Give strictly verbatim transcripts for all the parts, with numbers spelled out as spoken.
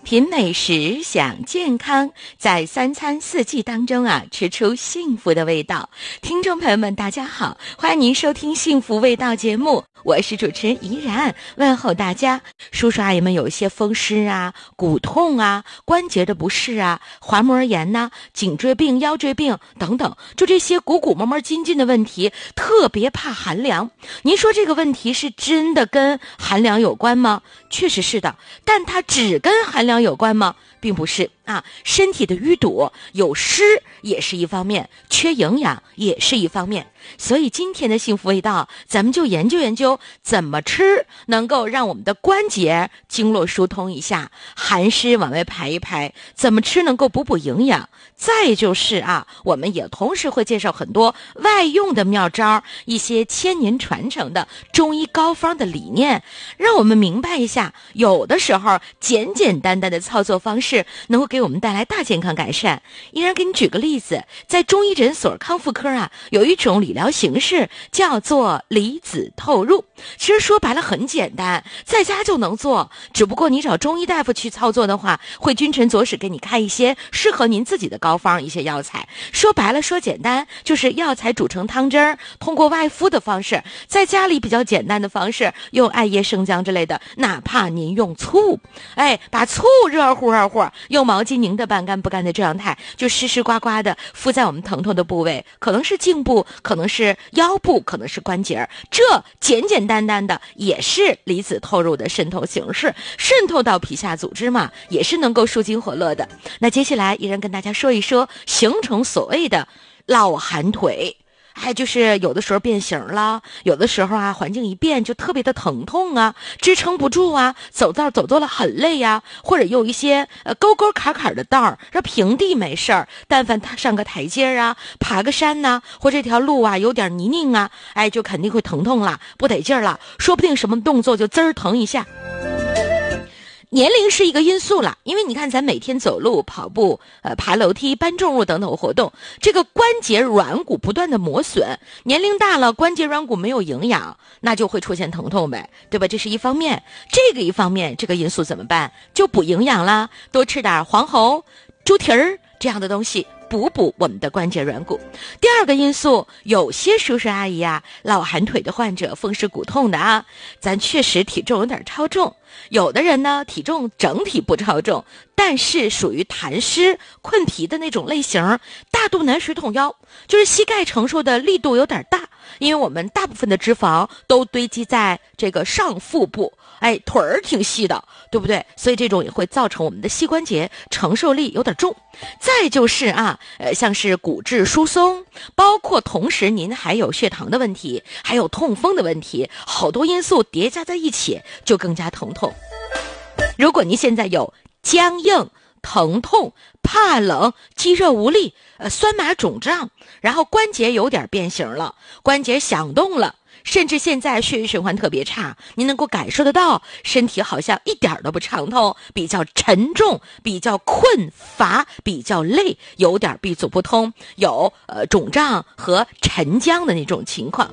品美食，享健康，在三餐四季当中啊，吃出幸福的味道。听众朋友们，大家好，欢迎您收听幸福味道节目，我是主持人怡然，问候大家。叔叔阿姨们有一些风湿啊、骨痛啊、关节的不适啊、滑膜炎呐、颈椎病、腰椎病等等，就这些鼓鼓摸摸筋筋的问题，特别怕寒凉。您说这个问题是真的跟寒凉有关吗？确实是的，但它只跟寒凉有关吗？并不是啊，身体的淤堵有湿也是一方面，缺营养也是一方面。所以今天的幸福味道，咱们就研究研究怎么吃能够让我们的关节经络疏通一下，寒湿往外排一排，怎么吃能够补补营养。再就是啊，我们也同时会介绍很多外用的妙招，一些千年传承的中医膏方的理念，让我们明白一下，有的时候简简单单的操作方式能够给我们带来大健康改善。依然给你举个例子，在中医诊所康复科啊，有一种理疗形式叫做离子透入。其实说白了很简单，在家就能做，只不过你找中医大夫去操作的话，会君臣佐使给你开一些适合您自己的膏方，一些药材。说白了说简单，就是药材煮成汤汁儿，通过外敷的方式，在家里比较简单的方式，用艾叶生姜之类的，哪怕您用醋，哎，把醋热乎热乎，用毛巾拧得半干不干的状态，就湿湿刮刮的敷在我们疼痛的部位，可能是颈部，可能是腰部，可能是关节，这简简单单的也是离子透入的渗透形式，渗透到皮下组织嘛，也是能够舒筋活络的。那接下来依然跟大家说一说形成所谓的老寒腿。还就是有的时候变形了，有的时候啊环境一变就特别的疼痛啊，支撑不住啊，走道走多了很累呀、啊，或者有一些呃沟沟坎坎的道儿，说平地没事儿，但凡他上个台阶啊，爬个山呐、啊，或这条路啊有点泥泞啊，哎就肯定会疼痛了，不得劲儿了，说不定什么动作就滋儿疼一下。年龄是一个因素了，因为你看咱每天走路、跑步、呃爬楼梯、搬重物等等活动，这个关节软骨不断的磨损，年龄大了关节软骨没有营养，那就会出现疼痛呗，对吧？这是一方面。这个一方面，这个因素怎么办？就补营养啦，多吃点黄喉、猪蹄儿这样的东西，补补我们的关节软骨。第二个因素，有些叔叔阿姨啊，老寒腿的患者，风湿骨痛的啊，咱确实体重有点超重。有的人呢，体重整体不超重，但是属于痰湿困脾的那种类型，大肚腩水桶腰，就是膝盖承受的力度有点大，因为我们大部分的脂肪都堆积在这个上腹部，哎，腿儿挺细的，对不对？所以这种也会造成我们的膝关节承受力有点重。再就是啊，呃，像是骨质疏松，包括同时您还有血糖的问题，还有痛风的问题，好多因素叠加在一起，就更加疼痛。如果您现在有僵硬、疼痛、怕冷、肌肉无力、呃酸麻肿胀，然后关节有点变形了，关节响动了，甚至现在血液循环特别差，您能够感受得到身体好像一点都不畅通，比较沉重，比较困乏，比较累，有点闭阻不通，有呃肿胀和沉僵的那种情况。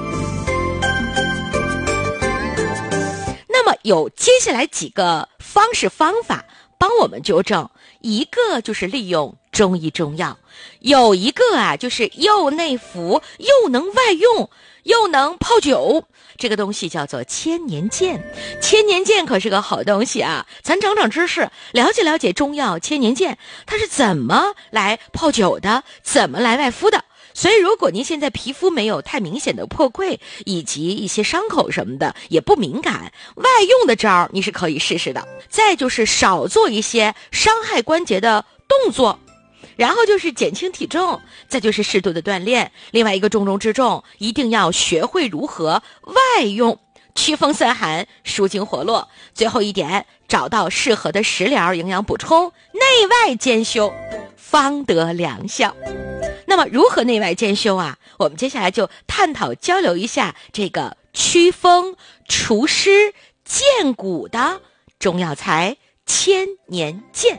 那么有接下来几个方式方法帮我们纠正，一个就是利用中医中药，有一个啊就是又内服又能外用又能泡酒，这个东西叫做千年健。千年健可是个好东西啊，咱长长知识，了解了解中药千年健它是怎么来泡酒的，怎么来外敷的。所以如果您现在皮肤没有太明显的破溃，以及一些伤口什么的也不敏感，外用的招你是可以试试的。再就是少做一些伤害关节的动作，然后就是减轻体重，再就是适度的锻炼。另外一个重中之重，一定要学会如何外用，祛风散寒，舒筋活络。最后一点，找到适合的食疗营养补充，内外兼修，方得良效。那么如何内外兼修啊？我们接下来就探讨交流一下这个祛风除湿健骨的中药材千年健。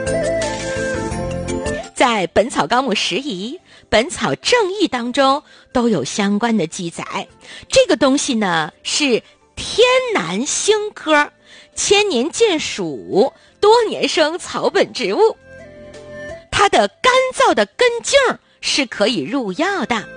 在本草纲目拾遗、本草正义当中都有相关的记载。这个东西呢是天南星科， 千年剑属多年生草本植物，它的干燥的根茎是可以入药的，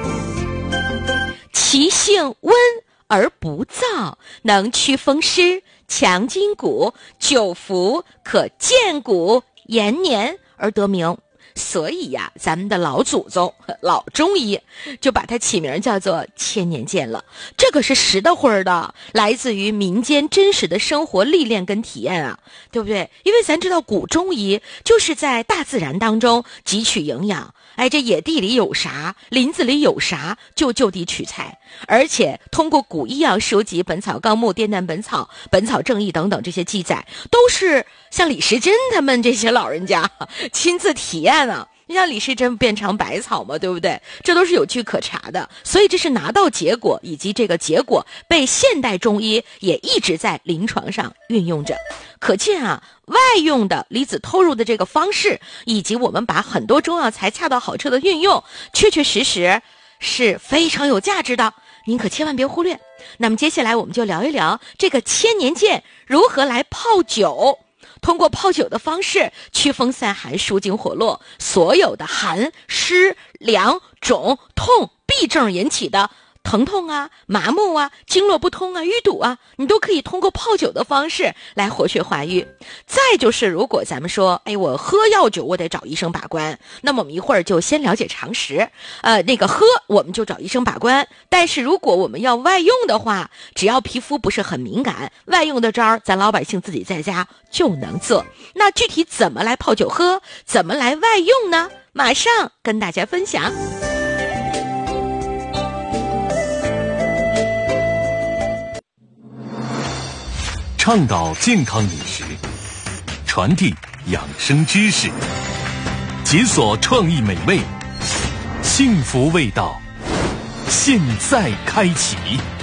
其性温而不燥，能祛风湿、强筋骨，久服可健骨延年而得名。所以呀，咱们的老祖宗老中医就把它起名叫做千年剑了。这个是实的会的，来自于民间真实的生活历练跟体验啊，对不对？因为咱知道古中医就是在大自然当中汲取营养，哎，这野地里有啥，林子里有啥，就就地取材。而且通过古医药书籍《本草纲目》《滇南本草》《本草正义》等等这些记载，都是像李时珍他们这些老人家亲自体验啊。你像李时珍变成百草嘛，对不对？这都是有据可查的，所以这是拿到结果，以及这个结果被现代中医也一直在临床上运用着。可见啊，外用的离子透入的这个方式，以及我们把很多中药材恰到好处的运用，确确实实是非常有价值的，您可千万别忽略。那么接下来我们就聊一聊这个千年剑如何来泡酒。通过泡酒的方式祛风散寒、舒筋活络，所有的寒、湿、凉、肿、痛、痹症引起的疼痛啊、麻木啊、经络不通啊、淤堵啊，你都可以通过泡酒的方式来活血化瘀。再就是如果咱们说，哎，我喝药酒我得找医生把关，那么我们一会儿就先了解常识，呃，那个喝我们就找医生把关。但是如果我们要外用的话，只要皮肤不是很敏感，外用的招咱老百姓自己在家就能做。那具体怎么来泡酒喝，怎么来外用呢？马上跟大家分享。 倡导健康饮食，传递养生知识，解锁创意美味，幸福味道，现在开启。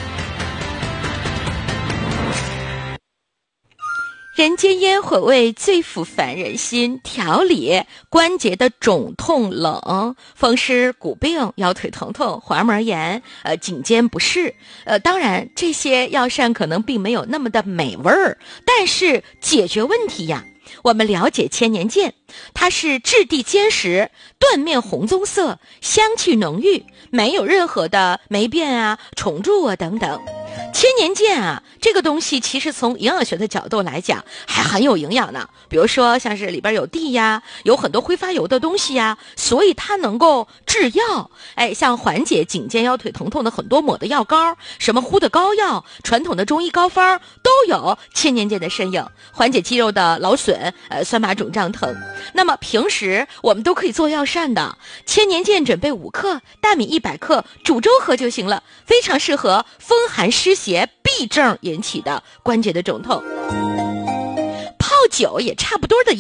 人间烟火味最抚凡人心，调理关节的肿痛冷、风湿、骨病、腰腿疼痛、滑膜炎、呃颈肩不适。呃，当然这些药膳可能并没有那么的美味儿，但是解决问题呀。我们了解千年剑，它是质地坚实，缎面红棕色，香气浓郁，没有任何的霉变啊、虫蛀啊等等。千年剑啊，这个东西其实从营养学的角度来讲还很有营养呢。比如说像是里边有地呀，有很多挥发油的东西呀，所以它能够制药。哎，像缓解颈肩腰腿疼痛的很多抹的药膏，什么敷的膏药，传统的中医膏方都有千年剑的身影，缓解肌肉的劳损，呃酸麻肿胀疼。那么平时我们都可以做药膳的，千年剑准备五克，大米一百克，煮粥喝就行了，非常适合风寒湿邪痹症引起的关节的肿痛。泡酒也差不多的